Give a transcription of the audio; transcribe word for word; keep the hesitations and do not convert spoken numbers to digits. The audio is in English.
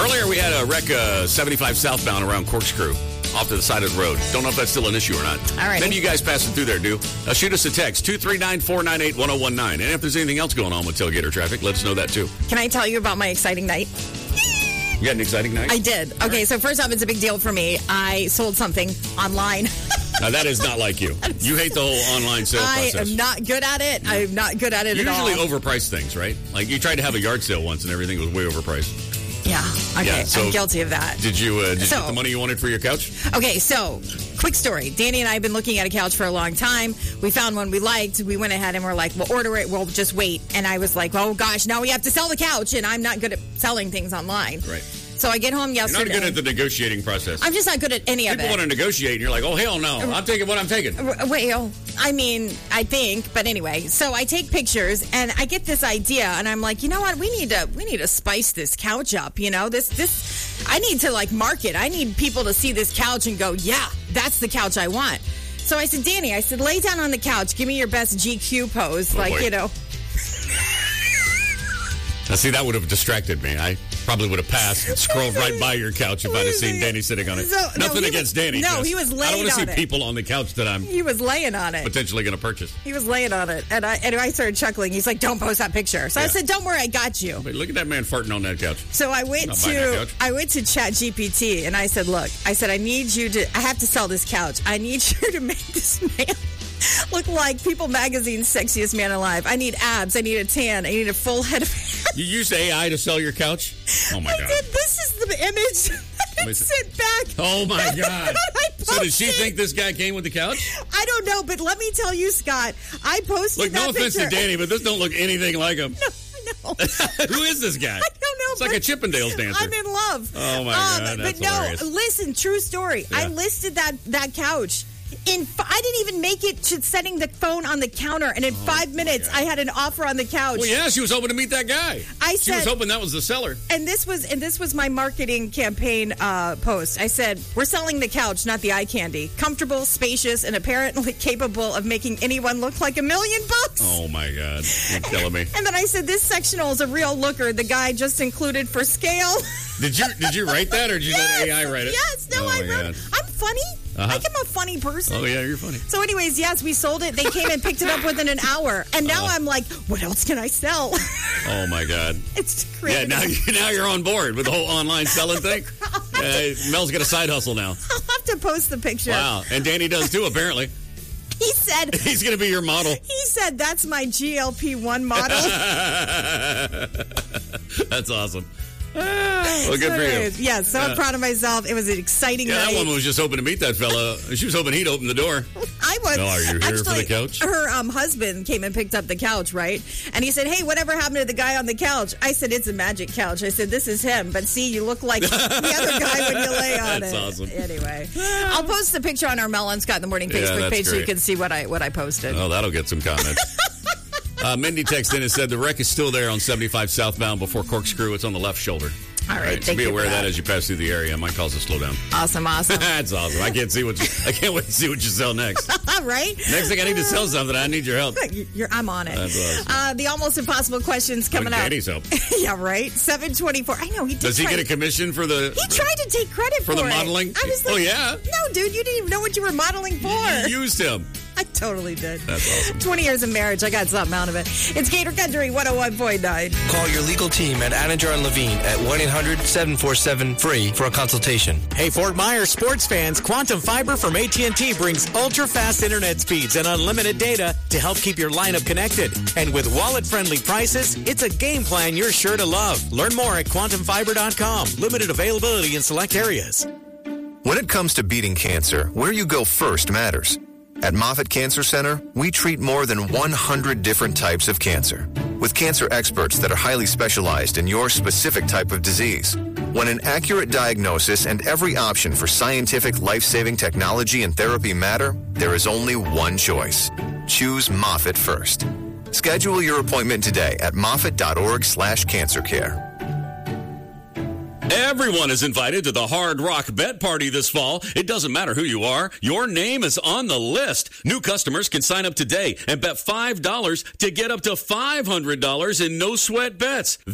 Earlier, we had a wreck uh, seventy-five southbound around Corkscrew off to the side of the road. Don't know if that's still an issue or not. All right. Maybe you guys passing through there do. Uh, shoot us a text, two three nine, four nine eight, one oh one nine. And if there's anything else going on with tailgater traffic, let us know that too. Can I tell you about my exciting night? You had an exciting night? I did. Okay, right. So first off, it's a big deal for me. I sold something online. Now, that is not like you. You hate the whole online sale I process. I am not good at it. I'm not good at it you at all. You usually overprice things, right? Like, you tried to have a yard sale once and everything was way overpriced. Yeah. Okay, yeah, so I'm guilty of that. Did you, uh, did so, you get the money you wanted for your couch? Okay, so, quick story. Danny and I have been looking at a couch for a long time. We found one we liked. We went ahead and we're like, we'll order it. We'll just wait. And I was like, oh, gosh, now we have to sell the couch. And I'm not good at selling things online. Right. So I get home yesterday. You're not good at the negotiating process. I'm just not good at any People of it. People want to negotiate, and you're like, oh, hell no. I'm taking what I'm taking. Well, I mean, I think, but anyway. So I take pictures, and I get this idea, and I'm like, you know what? We need to we need to spice this couch up, you know? This, this, I need to, like, market. I need people to see this couch and go, yeah, that's the couch I want. So I said, Danny, I said, lay down on the couch. Give me your best G Q pose. Oh, like, boy. you know. Now, see, that would have distracted me. I probably would have passed and scrolled right by your couch if I'd have seen Danny sitting on it. So, Nothing no, against was, Danny. No, he was laying on it. I don't want to see people on the couch that I'm He was laying on it. potentially going to purchase. He was laying on it. And I, and I started chuckling. He's like, don't post that picture. So yeah. I said, don't worry, I got you. But look at that man farting on that couch. So I went to I went to Chat G P T and I said, look, I said, I need you to, I have to sell this couch. I need you to make this man look like People Magazine's sexiest man alive. I need abs. I need a tan. I need a full head of hair. You used A I to sell your couch? Oh, my I God. Did. This is the image. I sit back. Oh, my God. So did she think this guy came with the couch? I don't know, but let me tell you, Scott, I posted look, that no offense picture. to Danny, but this don't look anything like him. No, I know. Who is this guy? I don't know. It's like a Chippendales dancer. I'm in love. Oh, my um, God. That's But no, hilarious. listen, true story. Yeah. I listed that, that couch. In, I didn't even make it to setting the phone on the counter, and in oh, five minutes, I had an offer on the couch. Well, yeah, she was hoping to meet that guy. I she said, was hoping that was the seller. And this was and this was my marketing campaign uh, post. I said, we're selling the couch, not the eye candy. Comfortable, spacious, and apparently capable of making anyone look like a million bucks. Oh, my God. You're killing me. And then I said, this sectional is a real looker. The guy just included for scale. Did you did you write that, or did you yes, let A I write it? Yes. No, oh, I wrote it. I'm funny. Uh-huh. I think I'm a funny person. Oh, yeah, you're funny. So anyways, yes, we sold it. They came and picked it up within an hour. And now uh, I'm like, what else can I sell? Oh, my God. It's crazy. Yeah, now, now you're on board with the whole online selling thing. Uh, Mel's got a side hustle now. I'll have to post the picture. Wow. And Danny does, too, apparently. He said... He's going to be your model. He said, that's my G L P one model. That's awesome. Well, good so for you. Yeah, so yeah. I'm proud of myself. It was an exciting yeah, night. Yeah, that woman was just hoping to meet that fella. She was hoping he'd open the door. I was. Oh, are you here Actually, for the couch? Her um, husband came and picked up the couch, right? And he said, hey, whatever happened to the guy on the couch? I said, it's a magic couch. I said, this is him. But see, you look like the other guy when you lay on that's it. That's awesome. Anyway, I'll post the picture on our Mel and Scott in the Morning Facebook yeah, page great. so you can see what I what I posted. Oh, that'll get some comments. uh, Mindy texted in and said the wreck is still there on seventy-five southbound before Corkscrew. It's on the left shoulder. All right, All right. So thank be you aware for of that. that as you pass through the area. It might cause a slowdown. Awesome, awesome. That's awesome. I can't see what you, I can't wait to see what you sell next. Right? Next thing I need to sell something. I need your help. You're, I'm on it. That's awesome. Uh, the almost impossible questions coming like up. Danny's help. Yeah, right. Seven twenty-four. I know he did. Does he get a commission for the? He tried to take credit for, for the it. modeling. I was like, oh yeah. No, dude, you didn't even know what you were modeling for. You used him. I totally did. That's awesome. twenty years of marriage. I got something out of it. It's Gator Country one oh one point nine. Call your legal team at Anajar and Levine at one eight hundred seven four seven free for a consultation. Hey, Fort Myers sports fans, Quantum Fiber from A T and T brings ultra-fast internet speeds and unlimited data to help keep your lineup connected. And with wallet-friendly prices, it's a game plan you're sure to love. Learn more at quantum fiber dot com. Limited availability in select areas. When it comes to beating cancer, where you go first matters. At Moffitt Cancer Center, we treat more than one hundred different types of cancer, with cancer experts that are highly specialized in your specific type of disease. When an accurate diagnosis and every option for scientific life-saving technology and therapy matter, there is only one choice. Choose Moffitt first. Schedule your appointment today at moffitt dot org slash cancer care. Everyone is invited to the Hard Rock Bet Party this fall. It doesn't matter who you are. Your name is on the list. New customers can sign up today and bet five dollars to get up to five hundred dollars in no-sweat bets.